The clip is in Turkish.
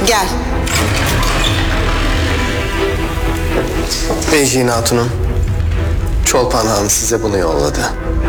Gel. Beyciğin Hatun'um, Çolpan Han size bunu yolladı.